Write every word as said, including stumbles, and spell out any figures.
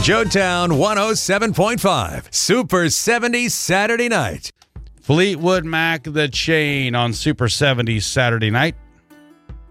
Joetown one oh seven point five, Super seventies Saturday night. Fleetwood Mac, The Chain on Super seventies Saturday night.